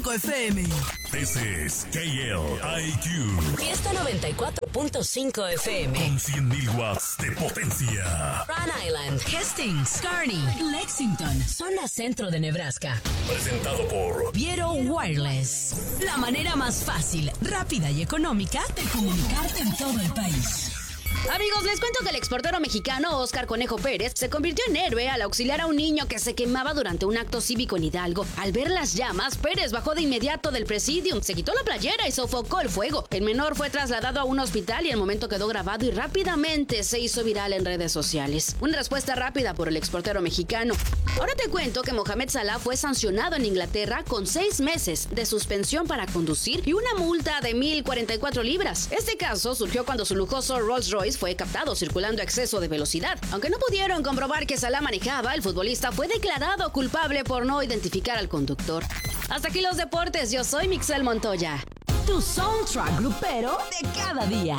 94.5 FM. This is KLIQ. Fiesta 94.5 FM. Con 100.000 watts de potencia. Rhode Island, Hastings, Kearney, Lexington, zona centro de Nebraska. Presentado por Viero Wireless. La manera más fácil, rápida y económica de comunicarte en todo el país. Amigos, les cuento que el exportero mexicano Óscar Conejo Pérez se convirtió en héroe al auxiliar a un niño que se quemaba durante un acto cívico en Hidalgo. Al ver las llamas, Pérez bajó de inmediato del presidium, se quitó la playera y sofocó el fuego. El menor fue trasladado a un hospital y el momento quedó grabado y rápidamente se hizo viral en redes sociales. Una respuesta rápida por el exportero mexicano. Ahora te cuento que Mohamed Salah fue sancionado en Inglaterra con 6 meses de suspensión para conducir y una multa de 1,044 libras. Este caso surgió cuando su lujoso Rolls Royce fue captado circulando a exceso de velocidad. Aunque no pudieron comprobar que Salah manejaba, el futbolista fue declarado culpable por no identificar al conductor. Hasta aquí los deportes, yo soy Mixel Montoya. Tu soundtrack grupero de cada día.